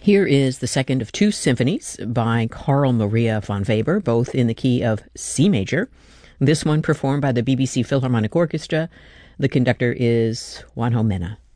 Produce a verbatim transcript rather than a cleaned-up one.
Here is the second of two symphonies by Carl Maria von Weber, both in the key of C major. This one performed by the B B C Philharmonic Orchestra. The conductor is Juanjo Mena.